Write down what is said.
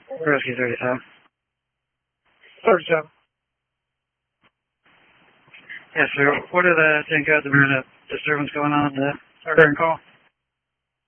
Rescue 37. 37. Yes, sir. What did the 10 code? There was a disturbance going on during call?